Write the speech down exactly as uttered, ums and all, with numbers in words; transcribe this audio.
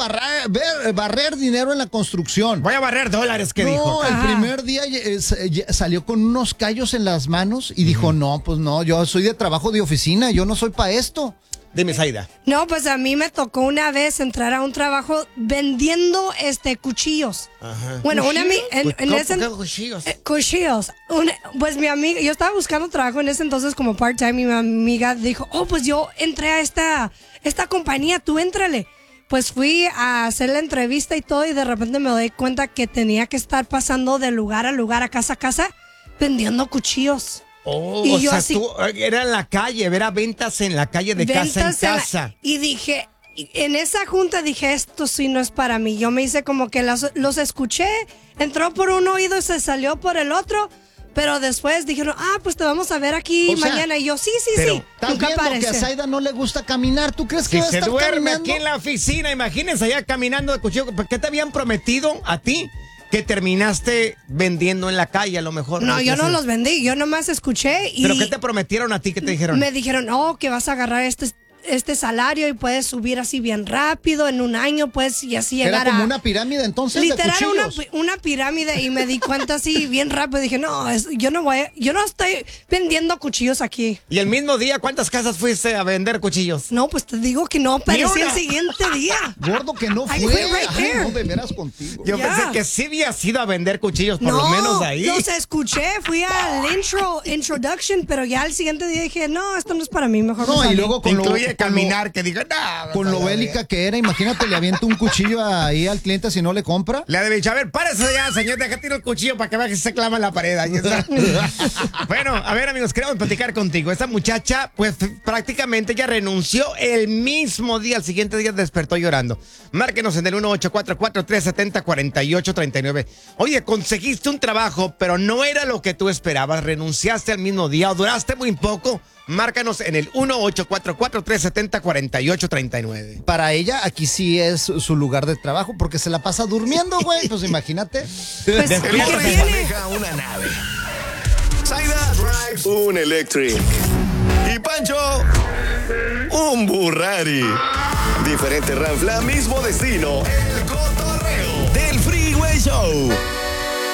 barrer, ver, barrer dinero en la construcción. Voy a barrer dólares, ¿qué no, dijo? el Ajá. primer día eh, eh, salió con unos callos en las manos y dijo, no, pues no, yo soy de trabajo de oficina, yo no soy para esto. Dime, Zaida. No, pues a mí me tocó una vez entrar a un trabajo vendiendo este cuchillos. Ajá. Bueno, una ami- en, en ¿Cómo- ese por qué cuchillos? eh, cuchillos. Una- pues mi amiga, yo estaba buscando trabajo en ese entonces como part-time y mi amiga dijo, oh, pues yo entré a esta, esta compañía, tú éntrale. Pues fui a hacer la entrevista y todo y de repente me doy cuenta que tenía que estar pasando de lugar a lugar, a casa a casa, vendiendo cuchillos. Oh, Y o yo sea, así- tú era en la calle, era ventas en la calle, de Ventas casa en en la- casa. y dije, y en esa junta dije, esto sí no es para mí. Yo me hice como que las- los escuché, entró por un oído y se salió por el otro. Pero después dijeron, ah, pues te vamos a ver aquí O sea, mañana. Y yo, sí, sí, pero sí. ¿Estás Nunca viendo que a aparece. Zaida no le gusta caminar? ¿Tú crees que Si va a se estar duerme caminando? aquí en la oficina, imagínense allá caminando de cuchillo. ¿Qué te habían prometido a ti? Que terminaste vendiendo en la calle a lo mejor. No, yo ¿Qué no haces? los vendí. Yo nomás escuché y ¿Pero qué te prometieron a ti? ¿Qué te dijeron? me dijeron, oh, que vas a agarrar este, este salario y puedes subir así bien rápido. En un año puedes y así Era llegar como a... una pirámide entonces Literal, de una, cuchillos. pi- una pirámide y me di cuenta así bien rápido. Dije, no, es- yo no voy, a- yo no estoy vendiendo cuchillos aquí. Y el mismo día, ¿cuántas casas fuiste a vender cuchillos? No, pues te digo que no aparecí una. el siguiente día. Gordo que no I fue. quit right Ay, there. no, de veras contigo. Yo Ya. pensé que sí habías ido a vender cuchillos, por no, lo menos ahí. los escuché, fui al intro, introduction, pero ya al siguiente día dije, no, esto no es para mí, mejor No, me y salí. luego con lo, Incluye con lo- caminar, que diga, no. con lo bélica que era, imagínate, le avienta un cuchillo ahí al cliente si no le compra. Le ha de dicho, a ver, párese ya, señor, deja tiro el cuchillo para que vea que se clama en la pared. Ahí está. Bueno, a ver, amigos, queremos platicar contigo. Esta muchacha, pues prácticamente ya renunció el mismo día, el siguiente día despertó llorando. Márquenos en el uno ocho cuatro cuatro, tres siete cero, cuatro ocho tres nueve. Oye, conseguiste un trabajo, pero no era lo que tú esperabas. Renunciaste al mismo día o duraste muy poco. Márcanos en el uno ocho cuatro cuatro, tres siete cero, cuatro ocho tres nueve. Para ella, aquí sí es su lugar de trabajo porque se la pasa durmiendo, güey. Pues imagínate. Pues, Despierta. ¿qué Morris tiene? maneja una nave. Zaida drives un Electric. Y Pancho, un Burrari. Diferente ranfla, mismo destino. El cotorreo del Freeway Show.